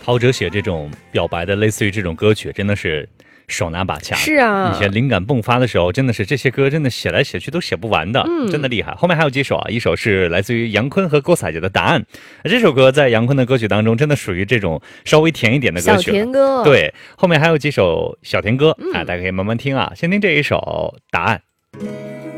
陶喆写这种表白的类似于这种歌曲真的是手拿把掐， 是啊， 以前灵感迸发的时候真的是这些歌真的写来写去都写不完的，真的厉害。后面还有几首啊，一首是来自于杨坤和郭采洁的答案，这首歌在杨坤的歌曲当中真的属于这种稍微甜一点的歌曲， 小甜歌， 对，后面还有几首小甜歌，大家可以慢慢听啊，先听这一首答案。